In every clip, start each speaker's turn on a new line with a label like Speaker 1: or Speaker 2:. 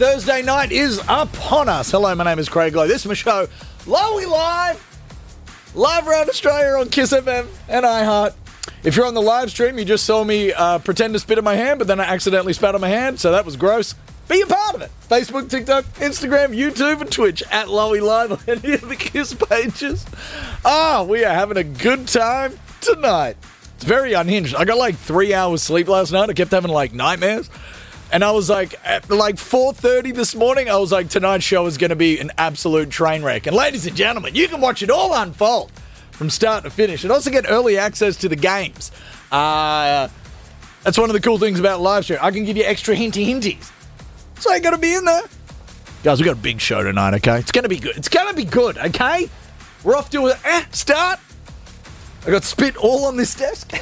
Speaker 1: Thursday night is upon us. Hello, my name is Craig Lowe. This is my show, Lowy live around Australia on Kiss FM and iHeart. If you're on the live stream, you just saw me pretend to spit in my hand, but then I accidentally spat on my hand, so that was gross. Be a part of it. Facebook, TikTok, Instagram, YouTube, and Twitch at Lowy Live on any of the Kiss pages. We are having a good time tonight. It's very unhinged. I got like 3 hours sleep last night. I kept having like nightmares. And I was like, at like 4:30 this morning, I was like, tonight's show is going to be an absolute train wreck. And ladies and gentlemen, you can watch it all unfold from start to finish. And also get early access to the games. That's one of the cool things about live stream. I can give you extra hinties. So you got to be in there. Guys, we got a big show tonight, okay? It's going to be good. It's going to be good, okay? We're off to a start. I got spit all on this desk.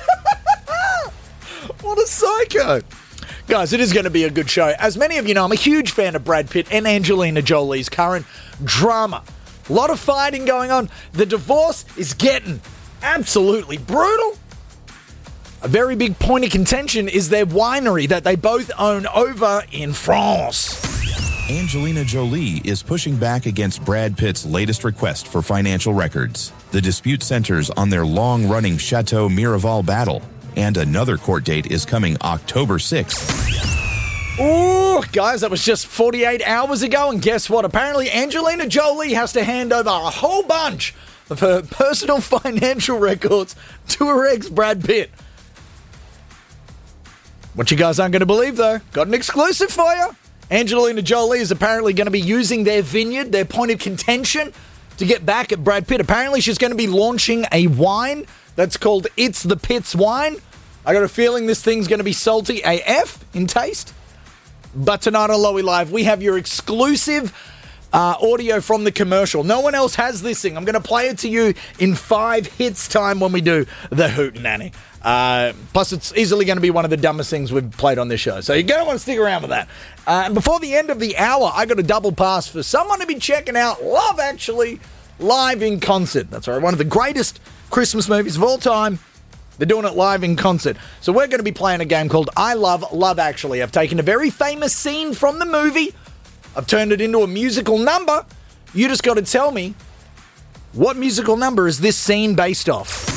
Speaker 1: What a psycho. Guys, it is going to be a good show. As many of you know, I'm a huge fan of Brad Pitt and Angelina Jolie's current drama. A lot of fighting going on. The divorce is getting absolutely brutal. A very big point of contention is their winery that they both own over in France.
Speaker 2: Angelina Jolie is pushing back against Brad Pitt's latest request for financial records. The dispute centers on their long-running Chateau Miraval battle. And another court date is coming October 6th.
Speaker 1: Ooh, guys, that was just 48 hours ago, and guess what? Apparently, Angelina Jolie has to hand over a whole bunch of her personal financial records to her ex, Brad Pitt. What you guys aren't going to believe, though, got an exclusive for you. Angelina Jolie is apparently going to be using their vineyard, their point of contention, to get back at Brad Pitt. Apparently, she's going to be launching a wine that's called It's the Pitt's Wine. I got a feeling this thing's going to be salty AF in taste. But tonight on Lowy Live, we have your exclusive audio from the commercial. No one else has this thing. I'm going to play it to you in 5 hits time when we do the Hootenanny. Plus, it's easily going to be one of the dumbest things we've played on this show. So you're going to want to stick around with that. And before the end of the hour, I got a double pass for someone to be checking out Love Actually live in concert. That's right, one of the greatest Christmas movies of all time. They're doing it live in concert. So we're going to be playing a game called I Love Love Actually. I've taken a very famous scene from the movie. I've turned it into a musical number. You just got to tell me, what musical number is this scene based off?